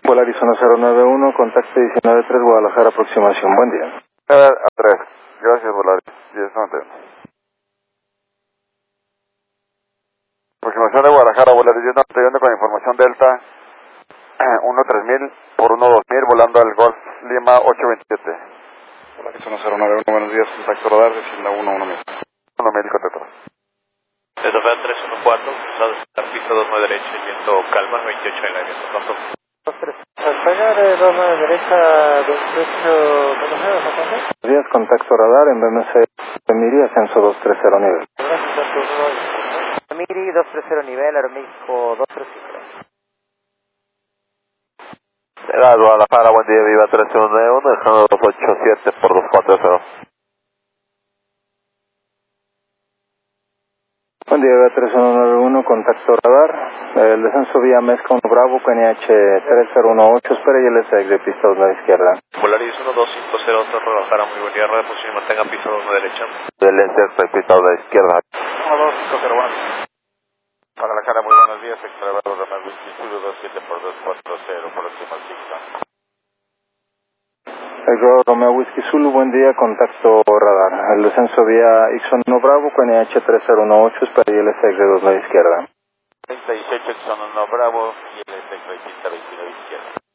Polaris 1091, contacto 193, Guadalajara, aproximación. Buen día. A3, gracias Polaris, 1091. Aproximación de Guadalajara, Polaris 1091 con información Delta 13000 por 12000 volando al Golf Lima 827. Polaris 1091, buenos días, contacto radar, descienda 1000. 1000, contacto. Desde 314, lado de pista 29 derecha, viento calma, 28 en la viento pronto. 23. Español, 29 derecha, 28, Buenos días, contacto radar en BMC Miri, ascenso 230 nivel. Miri 230 nivel, Aeroméxico 235. Guadalajara, buen día, Viva 391, dejando 287 por 240. Buen día, Viva 3191, contacto radar. El descenso vía Mezca 1 Bravo, QNH 3018, espera y LSX de pista 2 izquierda. Polaris 1250, Torre Guadalajara, muy buen día, radio posición, mantenga pista 2 derecha. Del LSX de pista 2 izquierda. 1250, bueno. Guadalajara, muy buenos días, extravado de Maguil, Zulu 27 por 240, próximo al Sigma. Romeo Whisky Zulu, buen día, contacto radar. El descenso vía Ixon 1 Bravo, QNH 3018, espera y LSX de 2 izquierda. 36, Exxon 1 Bravo y LSX de pista 29 izquierda.